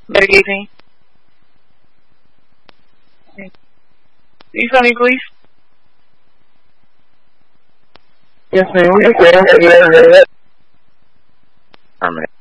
Good evening. Can you tell me, please? Yes, ma'am. Yes, ma'am. Yes, ma'am.